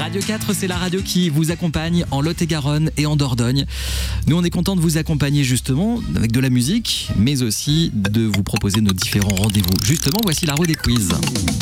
Radio 4, c'est la radio qui vous accompagne en Lot-et-Garonne et en Dordogne. Nous, on est content de vous accompagner justement avec de la musique, mais aussi de vous proposer nos différents rendez-vous. Justement, voici la roue des quiz.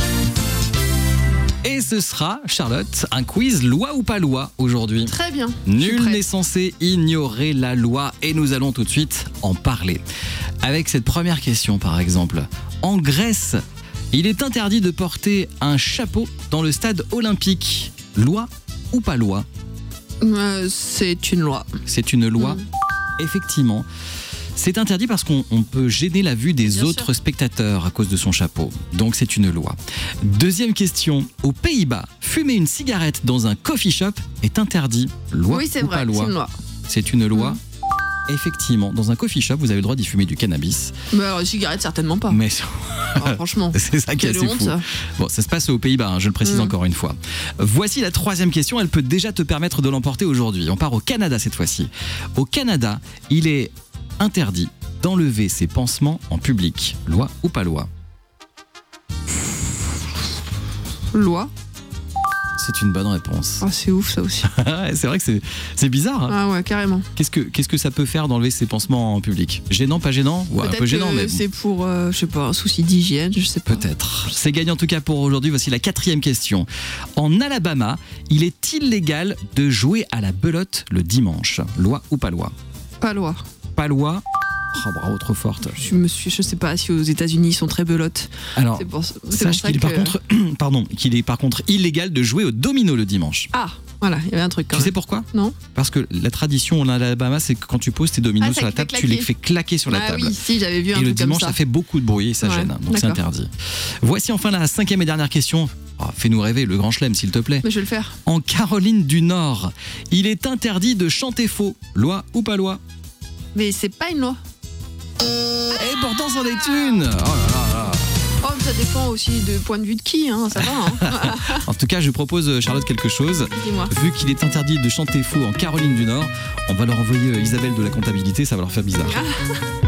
Et ce sera, Charlotte, un quiz loi ou pas loi aujourd'hui. Très bien. Nul n'est censé ignorer la loi et nous allons tout de suite en parler. Avec cette première question par exemple. En Grèce, il est interdit de porter un chapeau dans le stade olympique. Loi ou pas loi ? C'est une loi. C'est une loi, effectivement. C'est interdit parce qu'on peut gêner la vue des autres spectateurs à cause de son chapeau. Donc c'est une loi. Deuxième question. Aux Pays-Bas, fumer une cigarette dans un coffee shop est interdit. Loi Oui, c'est ou vrai, pas loi ? c'est une loi. C'est une loi. Effectivement, dans un coffee shop, vous avez le droit d'y fumer du cannabis. Bah alors, les cigarettes, certainement pas. Mais Alors, franchement. c'est ça qui est Quelle assez honte, fou. ça. Bon, ça se passe aux Pays-Bas, hein, je le précise encore une fois. Voici la troisième question, elle peut déjà te permettre de l'emporter aujourd'hui. On part au Canada cette fois-ci. Au Canada, il est interdit d'enlever ses pansements en public. Loi ou pas loi ? Loi. C'est une bonne réponse. Ah, c'est ouf, ça aussi. C'est vrai que c'est bizarre. Hein. Ah ouais, carrément. Qu'est-ce que ça peut faire d'enlever ses pansements en public ? Gênant, pas gênant ? Ouais, un Peut-être peu gênant, que mais bon. c'est pour, je sais pas, un souci d'hygiène, je sais pas. Peut-être. C'est gagné en tout cas pour aujourd'hui. Voici la quatrième question. En Alabama, il est illégal de jouer à la belote le dimanche. Loi ou pas loi ? Pas loi. Pas loi. Oh, bravo, trop forte. Je sais pas si aux États-Unis ils sont très belotes. Alors, C'est pour sache ça qu'il est par contre illégal de jouer au domino le dimanche. Ah, voilà, il y avait un truc quand Tu sais même. pourquoi ? Non. Parce que la tradition en Alabama, c'est que quand tu poses tes dominos sur la table, tu les fais claquer sur la Ah table. oui, si, j'avais vu un Et le truc comme dimanche, ça fait beaucoup de bruit et ça Ouais, gêne. Donc c'est d'accord. interdit. Voici enfin la cinquième et dernière question. Oh, fais-nous rêver, le grand chelem, s'il te plaît. Mais je vais le faire. En Caroline du Nord, il est interdit de chanter faux. Loi ou pas loi ? Mais c'est pas une loi. Et pourtant, c'en est une. Oh là là là. Oh, mais ça dépend aussi du point de vue de qui, hein, ça va. Hein. En tout cas, je propose, Charlotte, quelque chose. Dis-moi. Vu qu'il est interdit de chanter faux en Caroline du Nord, on va leur envoyer Isabelle de la comptabilité, ça va leur faire bizarre.